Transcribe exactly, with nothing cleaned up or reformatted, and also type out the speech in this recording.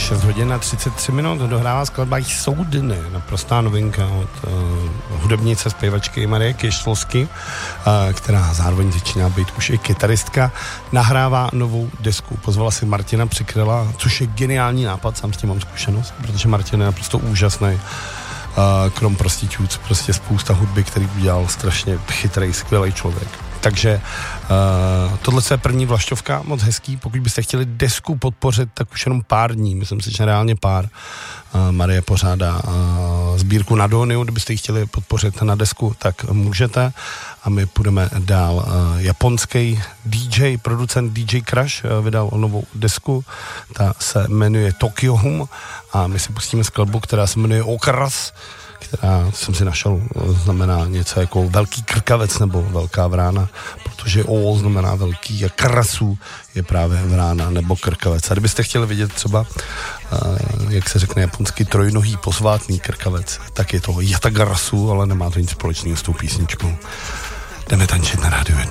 šest hodin a třicet tři minut dohrává skladba Jsou dny, naprostá novinka od uh, hudebnice, zpěvačky Marie Kišlovsky, uh, která zároveň začíná být už i kytaristka, nahrává novou desku. Pozvala si Martina Přikryla, což je geniální nápad, sám s tím mám zkušenost, protože Martin je naprosto úžasný. Uh, krom Prostitutes, prostě spousta hudby, který udělal, strašně chytrý, skvělý člověk. Takže uh, tohle je první vlaštovka, moc hezký. Pokud byste chtěli desku podpořit, tak už jenom pár dní, myslím si, že reálně pár. Uh, Marie pořádá uh, sbírku na Doniu, kdybyste ji chtěli podpořit na desku, tak můžete. A my půjdeme dál. Uh, japonský D J, producent D J Crush uh, vydal novou desku, ta se jmenuje Tokyo Hum a my si pustíme skladbu, která se jmenuje Okras, která jsem si našel, znamená něco jako velký krkavec nebo velká vrána, protože O znamená velký a krasu je právě vrána nebo krkavec. A kdybyste chtěli vidět třeba, jak se řekne japonsky, trojnohý posvátný krkavec, tak je to Yatagarasu, ale nemá to nic společného s tou písničkou. Jdeme tančit na rádiu.